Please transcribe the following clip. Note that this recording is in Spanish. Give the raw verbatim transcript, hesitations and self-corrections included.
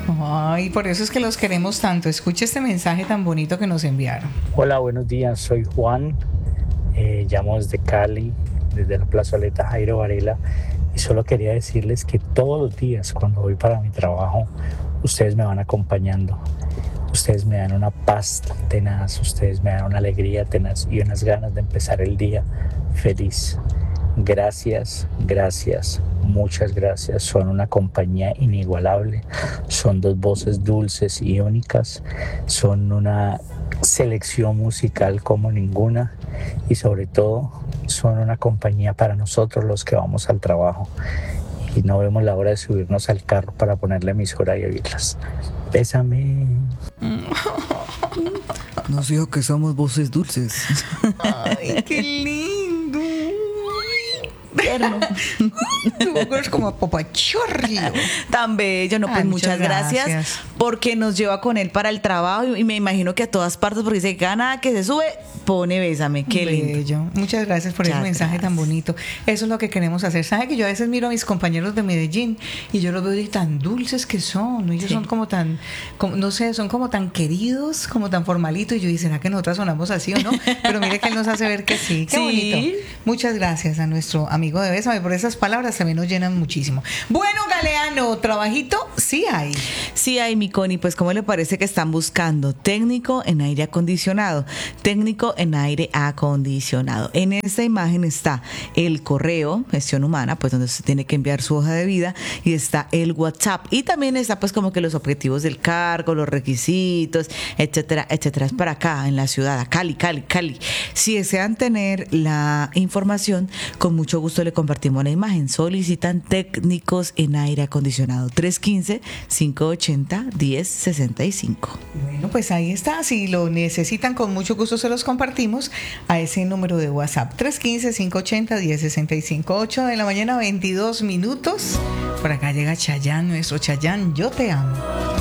Ay, por eso es que los queremos tanto. Escuche este mensaje tan bonito que nos enviaron. Hola, buenos días, soy Juan, eh, llamo desde Cali, desde la plazoleta Jairo Varela, y solo quería decirles que todos los días cuando voy para mi trabajo, ustedes me van acompañando. Ustedes me dan una paz tenaz, ustedes me dan una alegría tenaz y unas ganas de empezar el día feliz. Gracias, gracias, muchas gracias. Son una compañía inigualable, son dos voces dulces y únicas, son una selección musical como ninguna y sobre todo son una compañía para nosotros los que vamos al trabajo y no vemos la hora de subirnos al carro para ponerle emisora y oírlas. Bésame. Nos dijo que somos voces dulces. Ay, qué lindo. Tierno. Tu voz es como popachorrio. Tan bello, no, pues Ay, muchas, muchas gracias. gracias. Porque nos lleva con él para el trabajo y, y me imagino que a todas partes, porque dice que cada nada que se sube, pone bésame. Qué lindo. Bello. Muchas gracias por Muchas ese mensaje tan gracias. bonito. Eso es lo que queremos hacer. ¿Sabe que yo a veces miro a mis compañeros de Medellín y yo los veo y tan dulces que son? ¿No? Ellos Sí. son como tan, como, no sé, son como tan queridos, como tan formalitos. Y yo digo, ¿será que nosotras sonamos así o no? Pero mire que él nos hace ver que sí. Qué Sí. bonito. Muchas gracias a nuestro amigo de Bésame por esas palabras. También nos llenan muchísimo. Bueno, Galeano, trabajito sí hay. Sí, hay, mi Connie, pues ¿cómo le parece que están buscando técnico en aire acondicionado? Técnico en aire acondicionado. En esta imagen está el correo, gestión humana, pues donde usted tiene que enviar su hoja de vida, y está el WhatsApp. Y también está pues como que los objetivos del cargo, los requisitos, etcétera, etcétera. Es para acá, en la ciudad, a Cali, Cali, Cali. Si desean tener la información, con mucho gusto le compartimos la imagen. Solicitan técnicos en aire acondicionado. tres uno cinco, cinco ocho cero, uno cero seis cinco. Bueno, pues ahí está. Si lo necesitan, con mucho gusto se los compartimos a ese número de WhatsApp. tres uno cinco, cinco ocho cero, uno cero seis cinco. ocho de la mañana, veintidós minutos. Por acá llega Chayanne, nuestro Chayanne, yo te amo.